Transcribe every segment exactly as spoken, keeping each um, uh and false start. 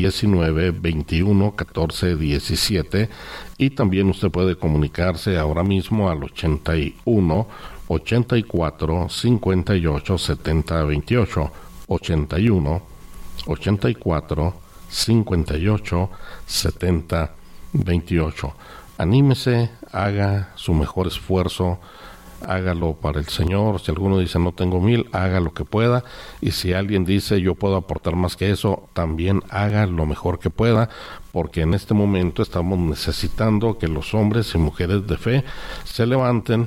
diecinueve, veintiuno, catorce, diecisiete, y también usted puede comunicarse ahora mismo al ochenta y uno, ochenta y cuatro, cincuenta y ocho, setenta, veintiocho, ochenta y uno, ochenta y cuatro, cincuenta y ocho, setenta, veintiocho. Anímese, haga su mejor esfuerzo, hágalo para el Señor. Si alguno dice no tengo mil, haga lo que pueda, y si alguien dice yo puedo aportar más que eso, también haga lo mejor que pueda, porque en este momento estamos necesitando que los hombres y mujeres de fe se levanten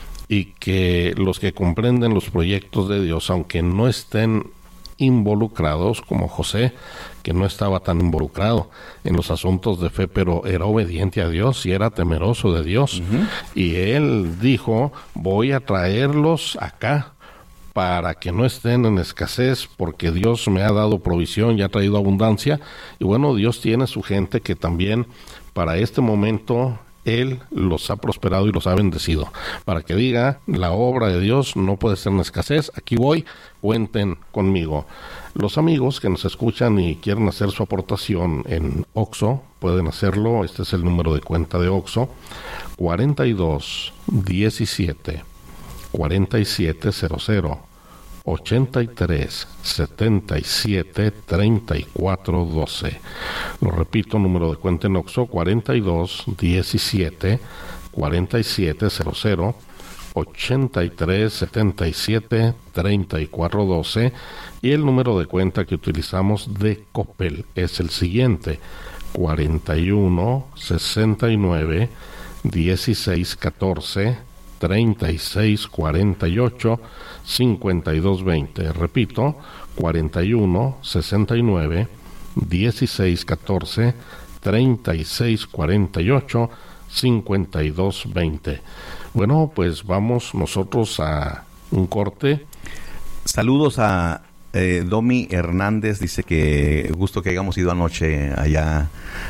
y que los que comprenden los proyectos de Dios, aunque no estén involucrados, como José, que no estaba tan involucrado en los asuntos de fe, pero era obediente a Dios y era temeroso de Dios. Uh-huh. Y él dijo, voy a traerlos acá para que no estén en escasez, porque Dios me ha dado provisión y ha traído abundancia. Y bueno, Dios tiene su gente que también para este momento Él los ha prosperado y los ha bendecido, para que diga, la obra de Dios no puede ser en escasez, aquí voy, cuenten conmigo. Los amigos que nos escuchan y quieren hacer su aportación en OXXO, pueden hacerlo. Este es el número de cuenta de OXXO, cuarenta y dos, diecisiete, cuarenta y siete cero cero, ochenta y tres, setenta y siete, treinta y cuatro, doce. Lo repito, número de cuenta en OXXO, cuarenta y dos, diecisiete, cuarenta y siete cero cero, ochenta y tres, setenta y siete, treinta y cuatro, doce. Y el número de cuenta que utilizamos de Coppel es el siguiente, cuarenta y uno, sesenta y nueve, dieciséis, catorce, treinta y seis, cuarenta y ocho, cincuenta y dos, veinte. Repito, cuarenta y uno, sesenta y nueve, dieciséis, catorce, treinta y seis, cuarenta y ocho, cincuenta y dos, veinte. Bueno, pues vamos nosotros a un corte. Saludos a eh, Domi Hernández, dice que gusto que hayamos ido anoche allá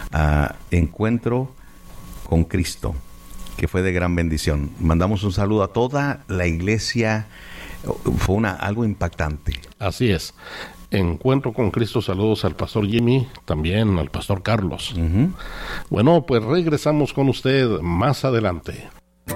a Encuentro con Cristo, que fue de gran bendición. Mandamos un saludo a toda la iglesia. Fue una algo impactante. Así es. Encuentro con Cristo, saludos al pastor Jimmy, también al pastor Carlos. Uh-huh. Bueno, pues regresamos con usted más adelante.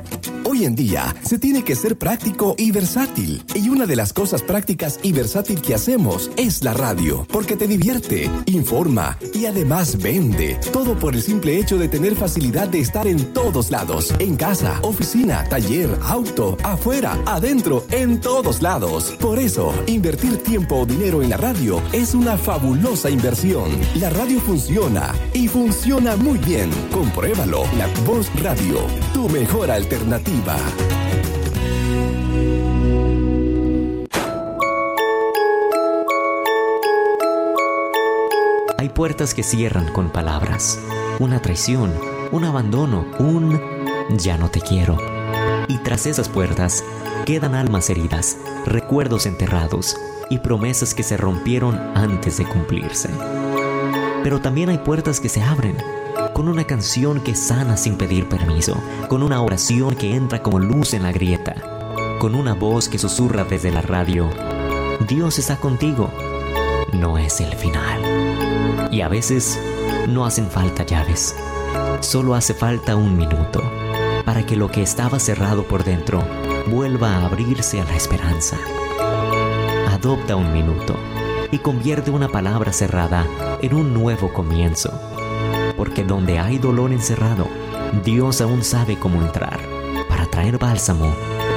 Hoy en día se tiene que ser práctico y versátil, y una de las cosas prácticas y versátil que hacemos es la radio, porque te divierte, informa y además vende, todo por el simple hecho de tener facilidad de estar en todos lados, en casa, oficina, taller, auto, afuera, adentro, en todos lados. Por eso, invertir tiempo o dinero en la radio es una fabulosa inversión. La radio funciona y funciona muy bien. Compruébalo. La Voz Radio, tu mejor alternativa. Hay puertas que cierran con palabras, una traición, un abandono, un ya no te quiero. Y tras esas puertas quedan almas heridas, recuerdos enterrados y promesas que se rompieron antes de cumplirse. Pero también hay puertas que se abren con una canción que sana sin pedir permiso, con una oración que entra como luz en la grieta, con una voz que susurra desde la radio, Dios está contigo, no es el final. Y a veces no hacen falta llaves, solo hace falta un minuto, para que lo que estaba cerrado por dentro vuelva a abrirse a la esperanza. Adopta un minuto y convierte una palabra cerrada en un nuevo comienzo. Porque donde hay dolor encerrado, Dios aún sabe cómo entrar para traer bálsamo